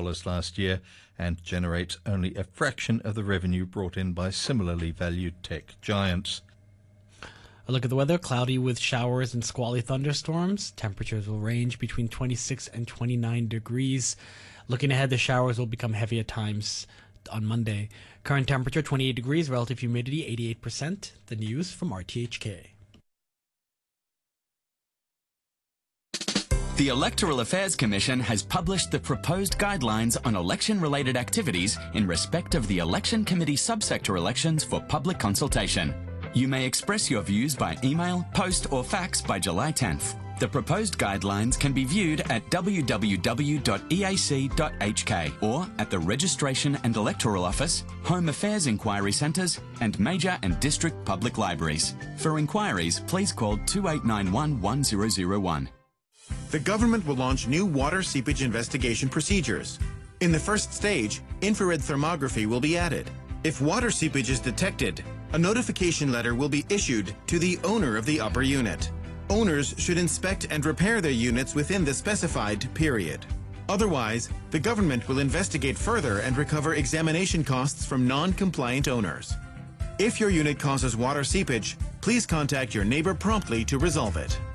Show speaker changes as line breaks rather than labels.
last year and generates only a fraction of the revenue brought in by similarly valued tech giants.
A look at the weather: cloudy with showers and squally thunderstorms. Temperatures will range between 26 and 29 degrees. Looking ahead, the showers will become heavy at times on Monday. Current temperature 28 degrees, relative humidity 88%. The news from RTHK.
The Electoral Affairs Commission has published the proposed guidelines on election-related activities in respect of the Election Committee subsector elections for public consultation. You may express your views by email, post or fax by July 10th. The proposed guidelines can be viewed at www.eac.hk or at the Registration and Electoral Office, Home Affairs Inquiry Centres and major and district public libraries. For inquiries, please call 2891 1001.
The government will launch new water seepage investigation procedures. In the first stage, infrared thermography will be added. If water seepage is detected, a notification letter will be issued to the owner of the upper unit. Owners should inspect and repair their units within the specified period. Otherwise, the government will investigate further and recover examination costs from non-compliant owners. If your unit causes water seepage, please contact your neighbor promptly to resolve it.